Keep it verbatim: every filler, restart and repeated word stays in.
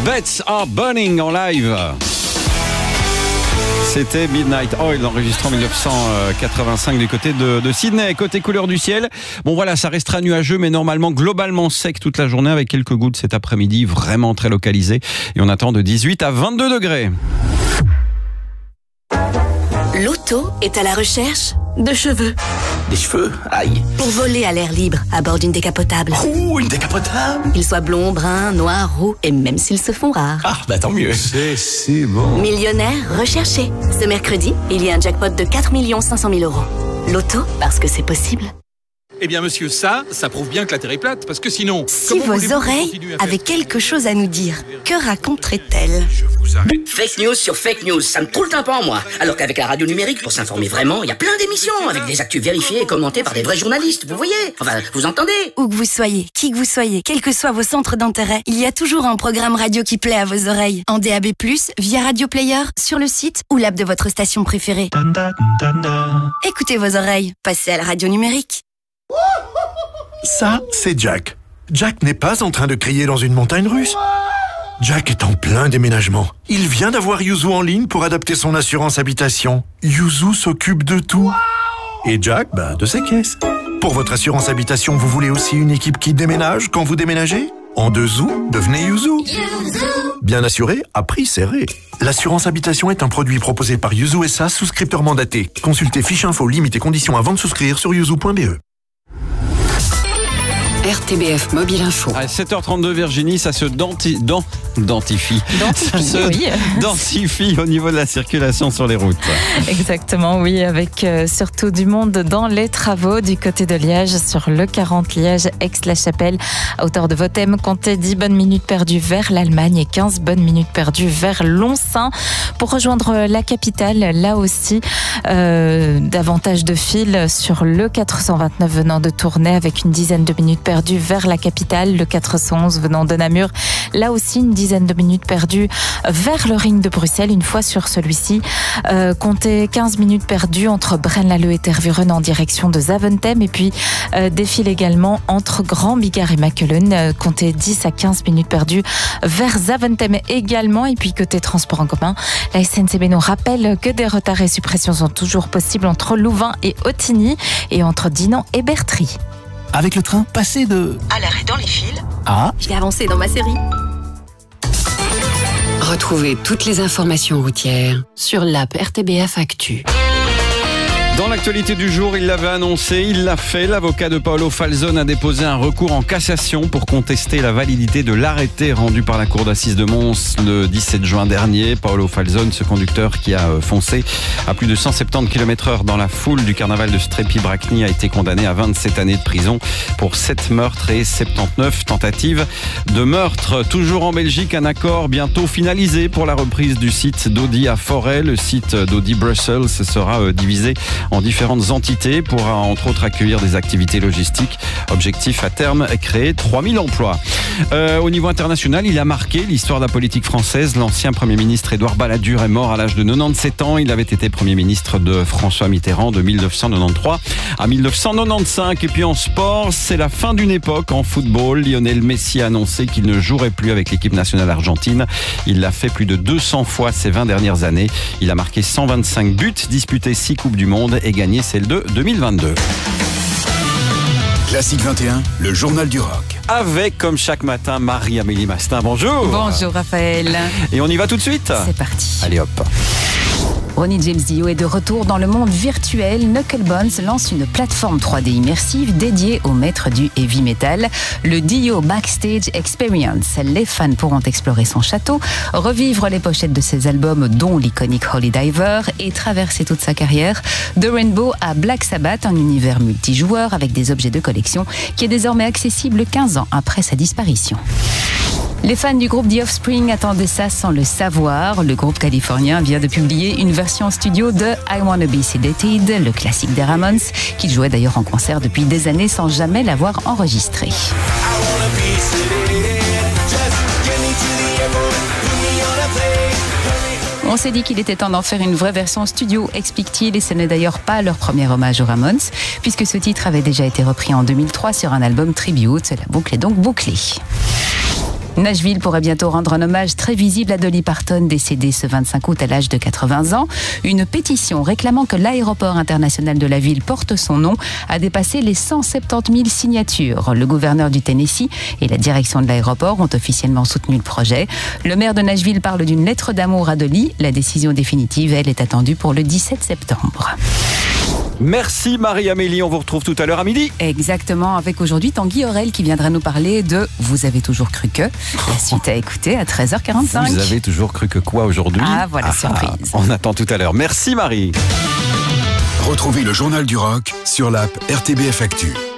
Beds Are Burning en live. C'était Midnight Oil, enregistré en dix-neuf cent quatre-vingt-cinq du côté de, de Sydney. Côté couleur du ciel, bon voilà, ça restera nuageux, mais normalement globalement sec toute la journée avec quelques gouttes cet après-midi, vraiment très localisé. Et on attend de dix-huit à vingt-deux degrés. L'auto est à la recherche de cheveux. Des cheveux? Aïe. Pour voler à l'air libre à bord d'une décapotable. Ouh, une décapotable. Qu'ils soient blonds, bruns, noirs, roux et même s'ils se font rares. Ah, bah tant mieux. C'est si bon. Millionnaire recherché. Ce mercredi, il y a un jackpot de quatre millions cinq cent mille euros. L'auto, parce que c'est possible. Eh bien, monsieur, ça, ça prouve bien que la Terre est plate, parce que sinon... Si vos oreilles avaient quelque chose à nous dire, que raconteraient-elles? Fake news sur fake news, ça me troule le tympan, moi. Alors qu'avec la radio numérique, pour s'informer vraiment, il y a plein d'émissions avec des actus vérifiées et commentées par des vrais journalistes, vous voyez? Enfin, vous entendez? Où que vous soyez, qui que vous soyez, quels que soient vos centres d'intérêt, il y a toujours un programme radio qui plaît à vos oreilles. En D A B plus, via Radio Player, sur le site ou l'app de votre station préférée. Écoutez vos oreilles, passez à la radio numérique. Ça, c'est Jack. Jack n'est pas en train de crier dans une montagne russe. Jack est en plein déménagement. Il vient d'avoir Yuzu en ligne pour adapter son assurance habitation. Yuzu s'occupe de tout. Et Jack, bah, de ses caisses. Pour votre assurance habitation, vous voulez aussi une équipe qui déménage quand vous déménagez? En deux zou, devenez Yuzu. Bien assuré, à prix serré. L'assurance habitation est un produit proposé par Yuzu S A, souscripteur mandaté. Consultez fiche info, limite et conditions avant de souscrire sur yuzu point b e. R T B F Mobile Info. À sept heures trente-deux, Virginie, ça se denti, dent, dentifie. Dentifie, ça se oui. densifie au niveau de la circulation sur les routes. Exactement, oui, avec euh, surtout du monde dans les travaux du côté de Liège, sur le quarante Liège-Aix-la-Chapelle. À hauteur de Vothem, comptez dix bonnes minutes perdues vers l'Allemagne et quinze bonnes minutes perdues vers Lonsin. Pour rejoindre la capitale, là aussi, euh, davantage de fils sur le quatre cent vingt-neuf venant de Tournai avec une dizaine de minutes perdues vers la capitale, le quatre cent onze venant de Namur. Là aussi, une dizaine de minutes perdues vers le ring de Bruxelles. Une fois sur celui-ci, euh, comptez quinze minutes perdues entre Braine-l'Alleud et Tervuren en direction de Zaventem. Et puis, euh, défile également entre Grand Bigard et Makelen. Euh, comptez dix à quinze minutes perdues vers Zaventem également. Et puis, côté transport en commun, la S N C B nous rappelle que des retards et suppressions sont toujours possibles entre Louvain et Ottigny et entre Dinan et Bertry. Avec le train, passez de... À l'arrêt dans les fils. Ah. Je vais avancer dans ma série. Retrouvez toutes les informations routières sur l'app R T B F Actu. Dans l'actualité du jour, il l'avait annoncé, il l'a fait. L'avocat de Paolo Falzone a déposé un recours en cassation pour contester la validité de l'arrêté rendu par la cour d'assises de Mons le dix-sept juin dernier. Paolo Falzone, ce conducteur qui a foncé à plus de cent soixante-dix kilomètres heure dans la foule du carnaval de Strépy-Bracny, a été condamné à vingt-sept années de prison pour sept meurtres et soixante-dix-neuf tentatives de meurtre. Toujours en Belgique, un accord bientôt finalisé pour la reprise du site d'Audi à Forêt. Le site d'Audi Brussels sera divisé en différentes entités pour entre autres accueillir des activités logistiques. Objectif à terme, créer trois mille emplois. Euh, au niveau international, il a marqué l'histoire de la politique française. L'ancien Premier ministre Édouard Balladur est mort à l'âge de quatre-vingt-dix-sept ans. Il avait été Premier ministre de François Mitterrand de mille neuf cent quatre-vingt-treize à mille neuf cent quatre-vingt-quinze. Et puis en sport, c'est la fin d'une époque en football. Lionel Messi a annoncé qu'il ne jouerait plus avec l'équipe nationale argentine. Il l'a fait plus de deux cents fois ces vingt dernières années. Il a marqué cent vingt-cinq buts, disputé six Coupes du Monde et gagné celle de deux mille vingt-deux. Classique vingt et un, le journal du rock. Avec, comme chaque matin, Marie-Amélie Mastin. Bonjour. Bonjour Raphaël. Et on y va tout de suite. C'est parti. Allez hop. Ronnie James Dio est de retour dans le monde virtuel. Knucklebones lance une plateforme trois D immersive dédiée aux maîtres du heavy metal, le Dio Backstage Experience. Les fans pourront explorer son château, revivre les pochettes de ses albums, dont l'iconique Holy Diver, et traverser toute sa carrière de Rainbow à Black Sabbath, un univers multijoueur avec des objets de collection qui est désormais accessible quinze ans après sa disparition. Les fans du groupe The Offspring attendaient ça sans le savoir. Le groupe californien vient de publier une version studio de I Wanna Be Sedated, le classique des Ramones, qu'ils jouaient d'ailleurs en concert depuis des années sans jamais l'avoir enregistré. On s'est dit qu'il était temps d'en faire une vraie version studio, explique-t-il, et ce n'est d'ailleurs pas leur premier hommage aux Ramones, puisque ce titre avait déjà été repris en deux mille trois sur un album tribute. La boucle est donc bouclée. Nashville pourrait bientôt rendre un hommage très visible à Dolly Parton, décédée ce vingt-cinq août à l'âge de quatre-vingts ans. Une pétition réclamant que l'aéroport international de la ville porte son nom a dépassé les cent soixante-dix mille signatures. Le gouverneur du Tennessee et la direction de l'aéroport ont officiellement soutenu le projet. Le maire de Nashville parle d'une lettre d'amour à Dolly. La décision définitive, elle, est attendue pour le dix-sept septembre. Merci Marie-Amélie, on vous retrouve tout à l'heure à midi. Exactement, avec aujourd'hui Tanguy Aurel qui viendra nous parler de « Vous avez toujours cru que ?» La suite à écouter à treize heures quarante-cinq. Vous avez toujours cru que quoi aujourd'hui? Ah, voilà, ah, surprise. On attend tout à l'heure. Merci Marie. Retrouvez le Journal du Rock sur l'app R T B F Actu.